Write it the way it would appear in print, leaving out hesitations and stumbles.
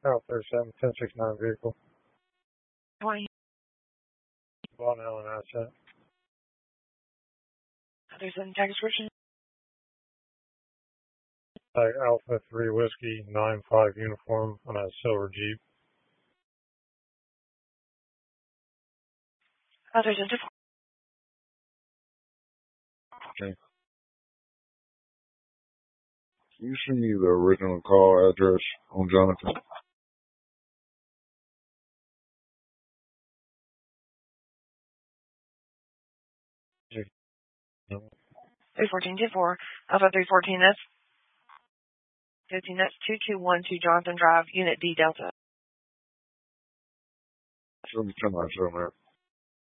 South 37, 1069 vehicle. 20. Long Island asset. There's a tag description. Alpha 3 Whiskey 95 uniform on a silver Jeep. There's a different. Okay. Can you send me the original call address on Jonathan? Yeah. 314-4. Alpha 314, that's 15, that's 2212 Jonathan Drive, Unit D Delta. Let me turn my phone there.